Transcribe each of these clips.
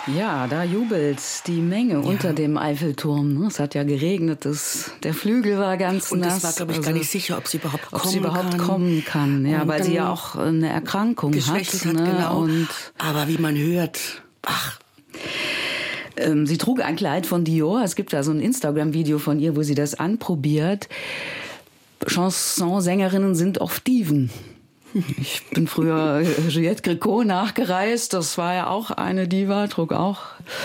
Ja, da jubelt die Menge unter dem Eiffelturm. Es hat ja geregnet, der Flügel war ganz und nass. Und das war, glaube ich, gar nicht sicher, ob sie überhaupt kommen kann. Ja, und weil sie ja auch eine Erkrankung hat. Genau. Und aber wie man hört, sie trug ein Kleid von Dior. Es gibt da so ein Instagram-Video von ihr, wo sie das anprobiert. Chansonsängerinnen sind oft Diven. Ich bin früher Juliette Gréco nachgereist. Das war ja auch eine Diva, trug auch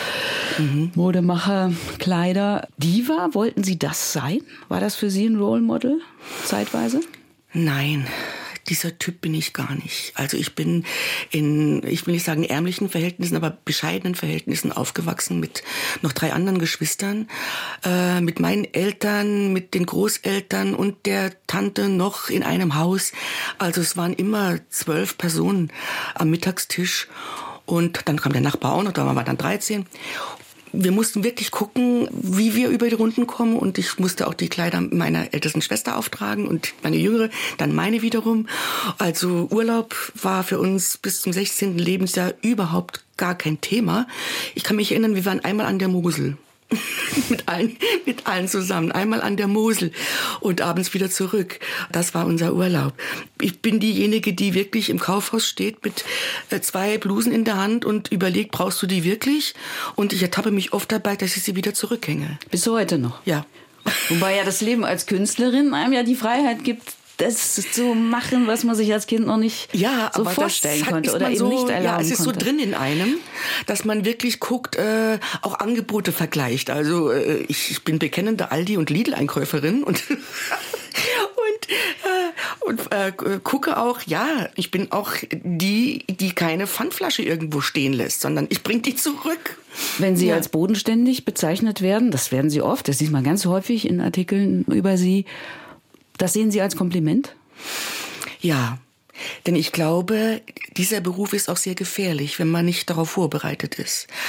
Modemacher-Kleider. Diva, wollten Sie das sein? War das für Sie ein Role Model zeitweise? Nein, dieser Typ bin ich gar nicht. Also ich bin ich will nicht sagen ärmlichen Verhältnissen, aber bescheidenen Verhältnissen aufgewachsen mit noch 3 anderen Geschwistern, mit meinen Eltern, mit den Großeltern und der Tante noch in einem Haus. Also es waren immer 12 Personen am Mittagstisch und dann kam der Nachbar auch noch, da waren wir dann 13. Wir mussten wirklich gucken, wie wir über die Runden kommen und ich musste auch die Kleider meiner ältesten Schwester auftragen und meine jüngere, dann meine wiederum. Also Urlaub war für uns bis zum 16. Lebensjahr überhaupt gar kein Thema. Ich kann mich erinnern, wir waren einmal an der Mosel. mit allen zusammen. Einmal an der Mosel und abends wieder zurück. Das war unser Urlaub. Ich bin diejenige, die wirklich im Kaufhaus steht mit 2 Blusen in der Hand und überlegt, brauchst du die wirklich? Und ich ertappe mich oft dabei, dass ich sie wieder zurückhänge. Bis heute noch? Ja. Wobei ja das Leben als Künstlerin einem ja die Freiheit gibt, das zu machen, was man sich als Kind noch nicht so vorstellen konnte oder eben nicht erlauben konnte. Ja, es ist so drin in einem, dass man wirklich guckt, auch Angebote vergleicht. Also ich bin bekennende Aldi- und Lidl-Einkäuferin und gucke auch, ich bin auch die keine Pfandflasche irgendwo stehen lässt, sondern ich bringe die zurück. Wenn Sie als bodenständig bezeichnet werden, das werden Sie oft, das sieht man ganz häufig in Artikeln über Sie, das sehen Sie als Kompliment? Ja, denn ich glaube, dieser Beruf ist auch sehr gefährlich, wenn man nicht darauf vorbereitet ist.